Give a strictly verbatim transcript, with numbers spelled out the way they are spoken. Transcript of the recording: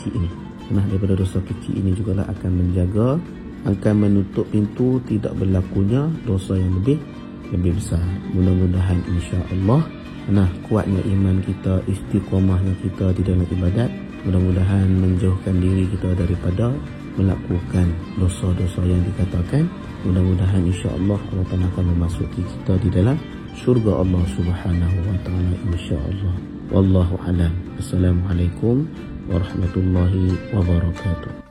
kecil ini. Nah, daripada dosa kecil ini jugalah akan menjaga, akan menutup pintu tidak berlakunya dosa yang lebih lebih besar. Mudah-mudahan insya-Allah, nah, kuatnya iman kita, istiqamahnya kita di dalam ibadat, mudah-mudahan menjauhkan diri kita daripada melakukan dosa-dosa yang dikatakan. Mudah-mudahan insya-Allah Allah Taala akan memasuki kita di dalam syurga Allah Subhanahu wa taala insya-Allah. Wallahu alam. Assalamualaikum warahmatullahi wabarakatuh.